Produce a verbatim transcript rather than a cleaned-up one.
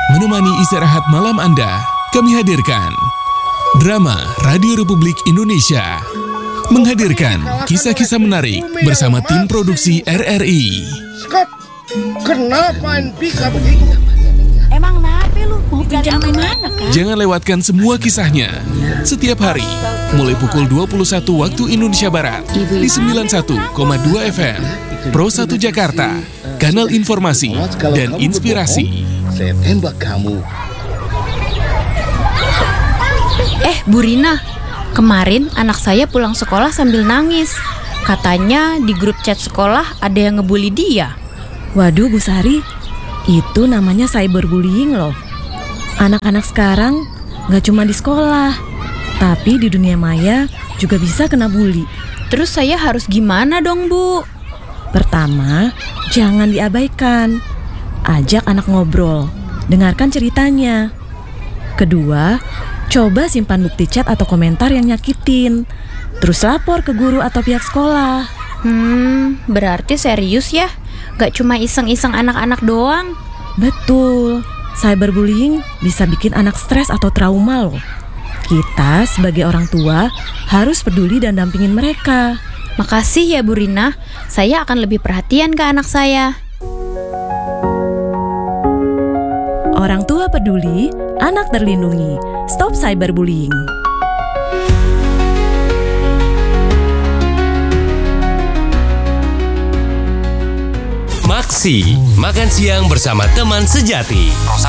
Menemani istirahat malam Anda, kami hadirkan Drama Radio Republik Indonesia menghadirkan kisah-kisah menarik bersama tim produksi R R I. Skop, kenapa bisa begitu? Emang nape lu? Mau pinjam mana kan? Jangan lewatkan semua kisahnya setiap hari mulai pukul dua puluh satu waktu Indonesia Barat di sembilan puluh satu koma dua F M Pro satu Jakarta, kanal informasi dan inspirasi. Saya tembak kamu. Eh, Bu Rina, kemarin anak saya pulang sekolah sambil nangis. Katanya di grup chat sekolah ada yang ngebully dia. Waduh Bu Sari, itu namanya cyberbullying loh. Anak-anak sekarang gak cuma di sekolah, tapi di dunia maya juga bisa kena bully. Terus saya harus gimana dong, Bu? Pertama, jangan diabaikan. Ajak anak ngobrol, dengarkan ceritanya. Kedua, coba simpan bukti chat atau komentar yang nyakitin. Terus lapor ke guru atau pihak sekolah. Hmm, berarti serius ya? Gak cuma iseng-iseng anak-anak doang? Betul, cyberbullying bisa bikin anak stres atau trauma loh. Kita sebagai orang tua harus peduli dan dampingin mereka. Makasih ya Bu Rina, saya akan lebih perhatian ke anak saya. Orang tua peduli, anak terlindungi. Stop cyberbullying. Maksi, makan siang bersama teman sejati.